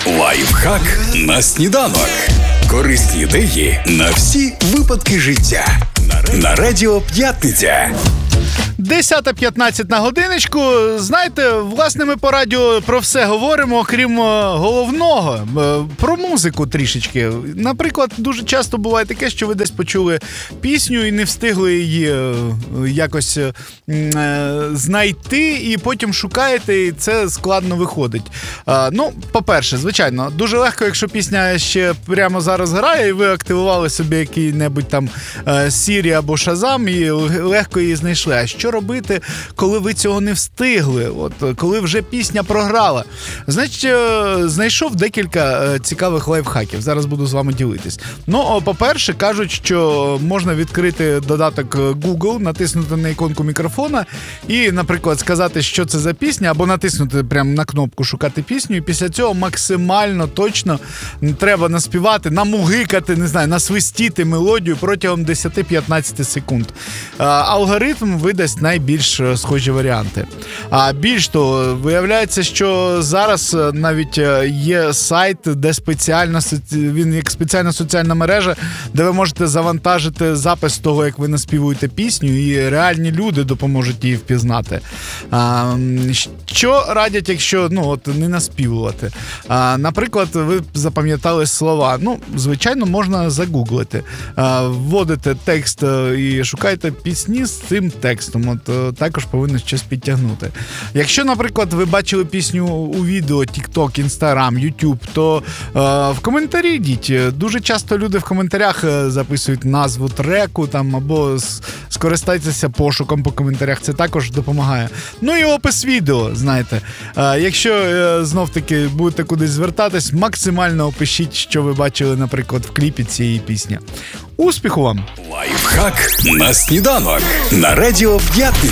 Лайфхак на сніданок. Корисні ідеї на всі випадки життя. На Радіо П'ятниця. 10:15 на годиночку. Знаєте, власне, ми по радіо про все говоримо, окрім головного, про музику трішечки. Наприклад, дуже часто буває таке, що ви десь почули пісню і не встигли її якось знайти, і потім шукаєте, і це складно виходить. Ну, по-перше, звичайно, дуже легко, якщо пісня ще прямо зараз грає, і ви активували собі який-небудь там Siri або Shazam, і легко її знайшли. А що робити, коли ви цього не встигли? От, коли вже пісня програла? Значить, знайшов декілька цікавих лайфхаків. Зараз буду з вами ділитись. Ну, по-перше, кажуть, що можна відкрити додаток Google, натиснути на іконку мікрофона і, наприклад, сказати, що це за пісня, або натиснути прямо на кнопку «Шукати пісню», і після цього максимально точно треба наспівати, намугикати, не знаю, насвистіти мелодію протягом 10-15 секунд. Алгоритм видасть найбільш схожі варіанти. А більш того, виявляється, що зараз навіть є сайт, де він як спеціальна соціальна мережа, де ви можете завантажити запис того, як ви наспівуєте пісню, і реальні люди допоможуть її впізнати. Що радять, якщо не наспівувати? Наприклад, ви запам'ятали слова. Звичайно, можна загуглити. Вводите текст і шукаєте пісні з цим текстом. Також повинно щось підтягнути. Якщо, наприклад, ви бачили пісню у відео TikTok, Instagram, YouTube, то в коментарі йдіть. Дуже часто люди в коментарях записують назву треку або скористайтеся пошуком по коментарях. Це також допомагає. Ну і опис відео, знаєте. Якщо знов-таки будете кудись звертатись, максимально опишіть, що ви бачили, наприклад, в кліпі цієї пісні. Успіху вам! Лайфхак на сніданок. На Радіо П'ятниця.